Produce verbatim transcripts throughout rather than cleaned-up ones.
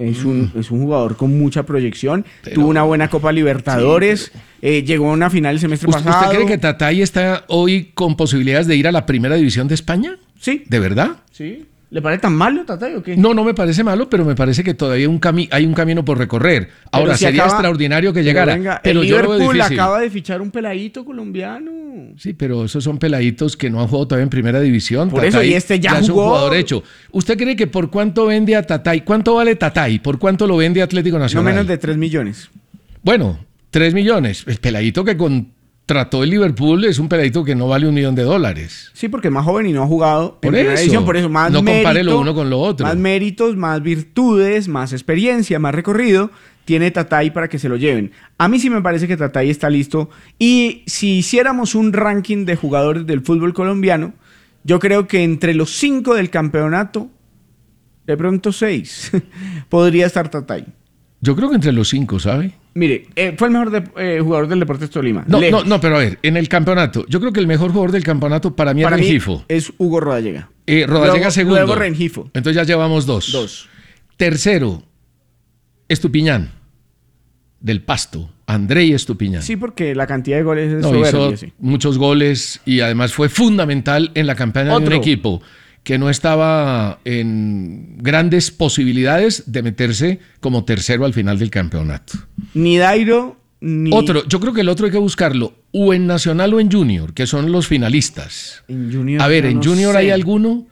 Es un, Mm. es un jugador con mucha proyección. Pero- Tuvo una buena Copa Libertadores. Sí, pero- eh, llegó a una final el semestre ¿Usted, pasado. ¿Usted cree que Tatay está hoy con posibilidades de ir a la primera división de España? Sí, ¿De verdad? sí. ¿Le parece tan malo, Tatay, o qué? No, no me parece malo, pero me parece que todavía un cami- hay un camino por recorrer. Ahora, si sería acaba- extraordinario que Pero llegara, venga, pero el yo lo veo Liverpool difícil. acaba de fichar un peladito colombiano. Sí, pero esos son peladitos que no han jugado todavía en primera división. Por eso, y este ya es un jugó. jugador hecho. ¿Usted cree que por cuánto vende a Tatay? ¿Cuánto vale Tatay? ¿Por cuánto lo vende Atlético No Nacional? menos de tres millones. Bueno, tres millones. El peladito que contrató el Liverpool es un peladito que no vale un millón de dólares. Sí, porque es más joven y no ha jugado Por en primera eso. división. Por eso, más No mérito, compare lo uno con lo otro. Más méritos, más virtudes, más experiencia, más recorrido tiene Tatay para que se lo lleven. A mí sí me parece que Tatay está listo. Y si hiciéramos un ranking de jugadores del fútbol colombiano, yo creo que entre los cinco del campeonato, de pronto seis, podría estar Tatay. Yo creo que entre los cinco, ¿sabe? Mire, eh, fue el mejor de- eh, jugador del Deportes Tolima. No, Lejos. no, no, pero a ver, en el campeonato, yo creo que el mejor jugador del campeonato para mí Para es mí Rengifo. es Hugo Rodallega. Eh, Rodallega Luego- segundo. luego Rengifo. Entonces ya llevamos dos. Dos. Tercero, Estupiñán, del Pasto. Andrei Estupiñán. Sí, porque la cantidad de goles es No, soberbia, hizo sí. muchos goles y además fue fundamental en la campaña de un Otro. equipo que no estaba en grandes posibilidades de meterse como tercero al final del campeonato. Ni Dairo, ni... Otro, yo creo que el otro hay que buscarlo o en Nacional o en Junior, que son los finalistas. En Junior, A ver, yo ¿en no Junior sé. hay alguno?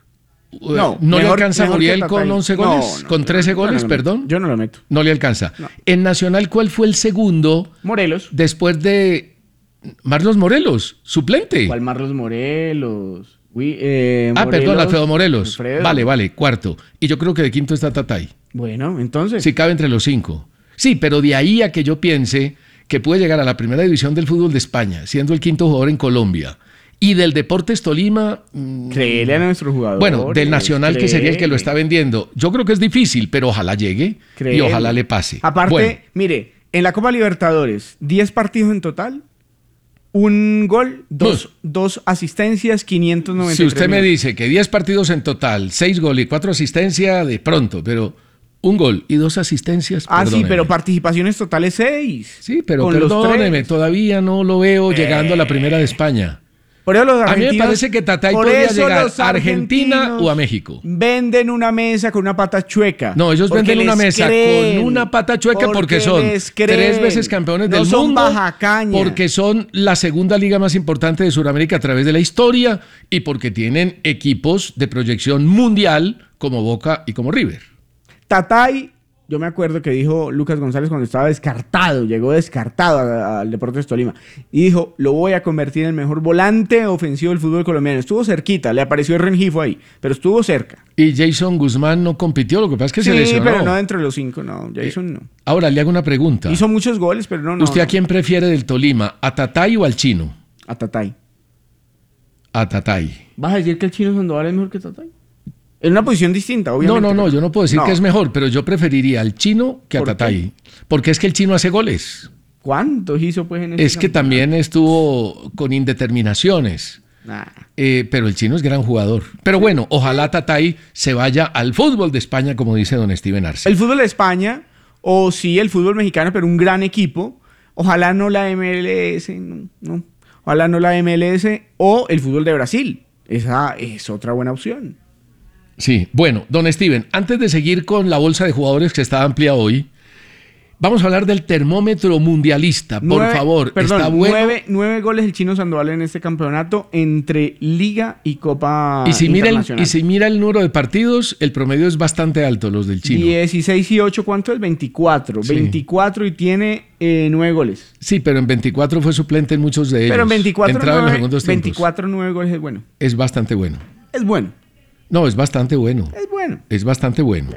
No, ¿No le mejor- alcanza a mejor Muriel que con Tatay. once No, goles? no, ¿Con yo trece no- yo no goles, lo meto. perdón? Yo no lo meto. No le alcanza. No. En Nacional, ¿cuál fue el segundo Morelos. después de Marlos Morelos? Suplente. ¿Cuál Marlos Morelos? Uy, eh, Ah, Morelos. perdón, Alfredo Morelos. Alfredo. Vale, vale, cuarto. Y yo creo que de quinto está Tatay. Bueno, entonces. Sí, cabe entre los cinco. Sí, pero de ahí a que yo piense que puede llegar a la primera división del fútbol de España, siendo el quinto jugador en Colombia. Y del Deportes Tolima. mm, Créele a nuestro jugador. Bueno, del Nacional, que sería el que lo está vendiendo. Yo creo que es difícil, pero ojalá llegue y ojalá le pase. Aparte, Bueno, mire, en la Copa Libertadores, diez partidos en total, un gol, dos, dos asistencias, quinientos noventa y tres si usted me minutos. dice que diez partidos en total, seis goles y cuatro asistencias, de pronto, pero un gol y dos asistencias. Ah, sí, perdóneme. pero participaciones totales seis. Sí, pero Con los perdóneme, tres. todavía no lo veo llegando a la primera de España. Por eso los A mí me argentinos- parece que Tatay por podría eso llegar los a Argentina argentinos o a México. Venden una mesa con una pata chueca. No, ellos Porque venden una les mesa creen, con una pata chueca porque, son les creen. tres veces campeones No del son mundo, baja caña. porque son la segunda liga más importante de Sudamérica a través de la historia y porque tienen equipos de proyección mundial como Boca y como River. Tatay, yo me acuerdo que dijo Lucas González cuando estaba descartado, llegó descartado a- al Deportes Tolima, y dijo, lo voy a convertir en el mejor volante ofensivo del fútbol colombiano. Estuvo cerquita, le apareció el Rengifo ahí, pero estuvo cerca. Y Jason Guzmán no compitió, lo que pasa es que se Sí, lesionó. pero no dentro de los cinco, no, Jason no. Ahora le hago una pregunta. Hizo muchos goles, pero no, no. ¿Usted a no. quién prefiere del Tolima? ¿A Tatay o al Chino? A Tatay. A Tatay. ¿Vas a decir que el Chino Sandoval es mejor que Tatay? En una posición distinta, No, obviamente. no, no, pero- yo no puedo decir No. que es mejor, pero yo preferiría al Chino que a ¿Por qué? Tatay. Porque es que el Chino hace goles. ¿Cuántos hizo pues en este Es que campeonato? también estuvo con indeterminaciones. Nah. Eh, pero el Chino es gran jugador. Pero bueno, ojalá Tatay se vaya al fútbol de España, como dice don Steven Arce. El fútbol de España, o sí el fútbol mexicano, pero un gran equipo. Ojalá no la M L S, no, no. Ojalá no la M L S o el fútbol de Brasil. Esa es otra buena opción. Sí, bueno, don Steven, antes de seguir con la bolsa de jugadores que está amplia hoy, vamos a hablar del termómetro mundialista. Por Nueve- favor, perdón, está bueno. Nueve, nueve goles el Chino Sandoval en este campeonato entre Liga y Copa Y si, mira el, Internacional. y si mira el número de partidos, el promedio es bastante alto, los del Chino. dieciséis y ocho, ¿cuánto es? veinticuatro. Sí. veinticuatro y tiene eh, nueve goles. Sí, pero en veinticuatro fue suplente en muchos de ellos. Pero en veinticuatro, Entraba en los nueve, segundos tiempos. veinticuatro, nueve goles es bueno. Es bastante bueno. Es bueno. No, es bastante bueno. Es bueno. Es bastante bueno.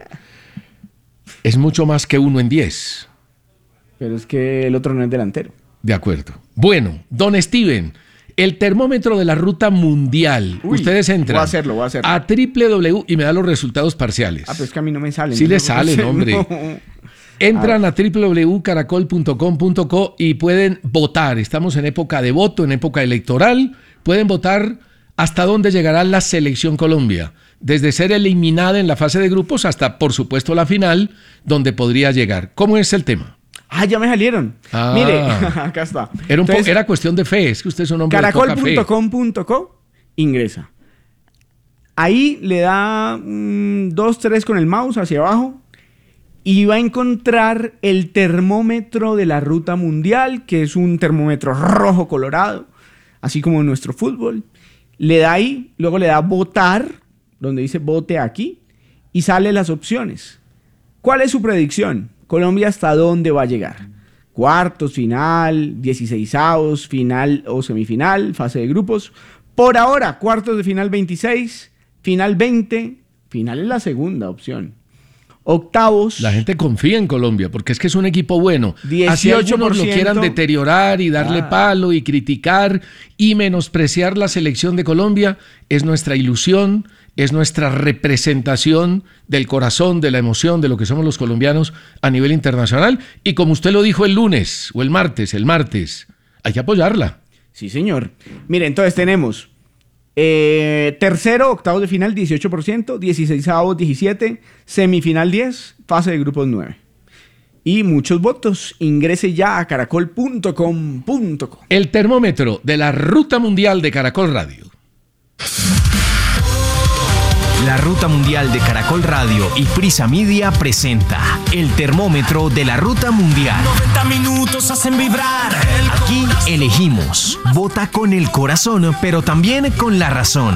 Es mucho más que uno en diez. Pero es que el otro no es delantero. De acuerdo. Bueno, don Steven, el termómetro de la ruta mundial. Uy, Ustedes entran voy a hacerlo, voy a hacerlo. a doble u doble u doble u y me da los resultados parciales. Ah, pero es que a mí no me salen. Sí no le lo puedo salen, hacer, hombre. no. Entran a doble u doble u doble u punto caracol punto com punto co y pueden votar. Estamos en época de voto, en época electoral. Pueden votar hasta dónde llegará la Selección Colombia. desde ser eliminada en la fase de grupos hasta, por supuesto, la final, donde podría llegar. ¿Cómo es el tema? Ah, ya me salieron. Ah, Mire, acá está. Era, un Entonces, po- era cuestión de fe, es que usted es un hombre de caracol poca fe. punto com punto co, ingresa. Ahí le da mm, dos, tres con el mouse hacia abajo y va a encontrar el termómetro de la ruta mundial, que es un termómetro rojo colorado, así como en nuestro fútbol. Le da ahí, luego le da votar, donde dice vote aquí, y sale las opciones. ¿Cuál es su predicción? Colombia, ¿hasta dónde va a llegar? Cuartos, final, dieciseisavos, final o semifinal, fase de grupos. Por ahora, cuartos de final veintiséis, final veinte, final es la segunda opción. Octavos. La gente confía en Colombia porque es que es un equipo bueno. Así dieciocho por algunos lo ciento. quieran deteriorar y darle Ah. palo y criticar y menospreciar la selección de Colombia, es nuestra ilusión, es nuestra representación del corazón, de la emoción, de lo que somos los colombianos a nivel internacional. Y como usted lo dijo el lunes o el martes, el martes, hay que apoyarla. Sí, señor. Mire, entonces tenemos eh, tercero, octavos de final, dieciocho por ciento, dieciseisavos, diecisiete, semifinal diez, fase de grupos nueve. Y muchos votos. Ingrese ya a caracol punto com punto co. El termómetro de la Ruta Mundial de Caracol Radio. La Ruta Mundial de Caracol Radio y Prisa Media presenta el termómetro de la Ruta Mundial. noventa minutos hacen vibrar. Aquí elegimos. Vota con el corazón, pero también con la razón.